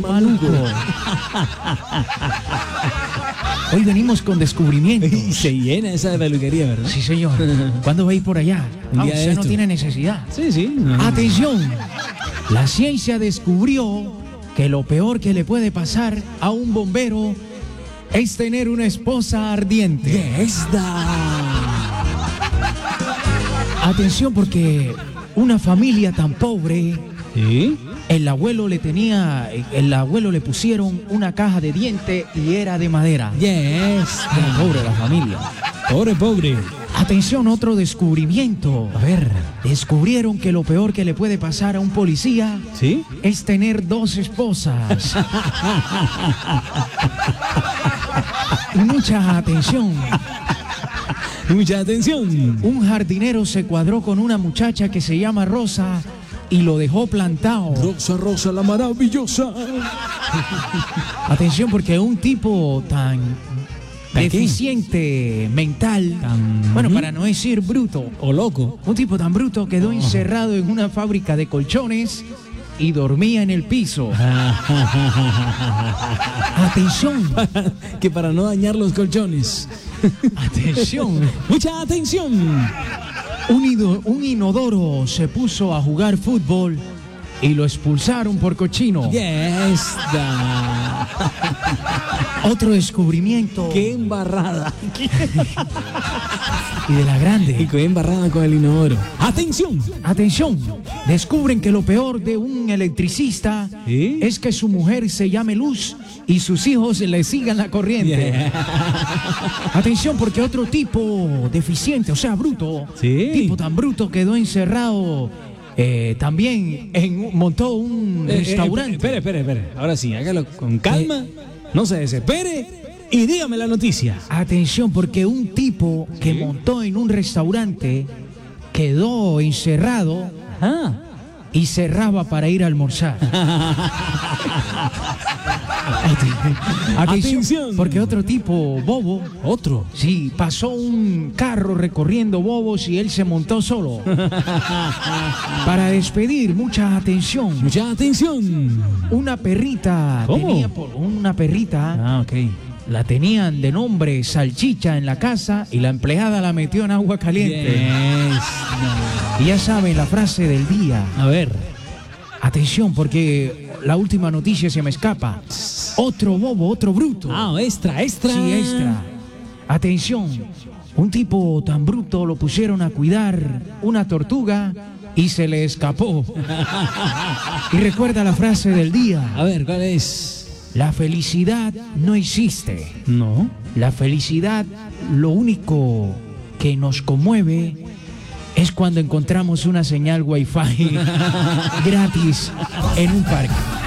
maluco. Hoy venimos con descubrimientos. Y se llena esa de peluquería, ¿verdad? Sí, señor. ¿Cuándo va a ir por allá? Un día de Usted no esto. tiene necesidad. Sí, sí. No. Atención. La ciencia descubrió que lo peor que le puede pasar a un bombero es tener una esposa ardiente. Atención, porque una familia tan pobre, ¿Sí? el abuelo le pusieron una caja de diente y era de madera. Yes. Era pobre la familia. Pobre. Atención, otro descubrimiento. A ver. Descubrieron que lo peor que le puede pasar a un policía ¿Sí? es tener 2 esposas. Y mucha atención. Mucha atención. Un jardinero se cuadró con una muchacha que se llama Rosa y lo dejó plantado. Rosa la maravillosa. Atención, porque un tipo tan ¿Tan qué? deficiente mental, bueno, para no decir bruto, O loco. un tipo tan bruto quedó encerrado en una fábrica de colchones y dormía en el piso. Atención, Que para no dañar los colchones. atención. Mucha atención. Un inodoro se puso a jugar fútbol y lo expulsaron por cochino. Yes. Otro descubrimiento. Qué embarrada. Y de la Y grande. qué embarrada con el inodoro. Atención. Atención, descubren que lo peor de un electricista ¿Sí? es que su mujer se llame Luz y sus hijos le sigan la corriente. Atención, porque otro tipo deficiente, o sea, bruto, Sí. tipo tan bruto, quedó encerrado también, montó un restaurante. Espere. Ahora sí, hágalo con calma. No se desespere. Y dígame la noticia. Atención, porque un tipo que montó en un restaurante quedó encerrado Ah. y cerraba para ir a almorzar. Atención. Porque otro tipo bobo, Otro. sí, pasó un carro recorriendo bobos y él se montó solo. Para despedir, mucha atención. Mucha atención. Una perrita, ¿Cómo? una perrita, Ah, ok. la tenían de nombre Salchicha en la casa y la empleada la metió en agua caliente. Yes. Y ya saben la frase del día. A ver. Atención, porque la última noticia se me escapa. Otro bobo, otro bruto. Ah, extra. Sí, extra. Atención, un tipo tan bruto lo pusieron a cuidar una tortuga y se le escapó. Y recuerda la frase del día. A ver, ¿cuál es? La felicidad no existe. No. La felicidad, lo único que nos conmueve es cuando encontramos una señal Wi-Fi gratis en un parque.